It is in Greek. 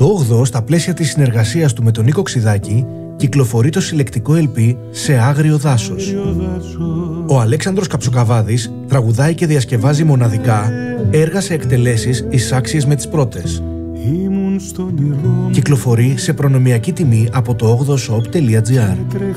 Το 8ο, στα πλαίσια της συνεργασίας του με τον Νίκο Ξιδάκη, κυκλοφορεί το συλλεκτικό LP «Σε άγριο δάσος». Ο Αλέξανδρος Καψοκαβάδης τραγουδάει και διασκευάζει μοναδικά έργα σε εκτελέσεις εισάξιες με τις πρώτες. Κυκλοφορεί σε προνομιακή τιμή από το 8oshop.gr.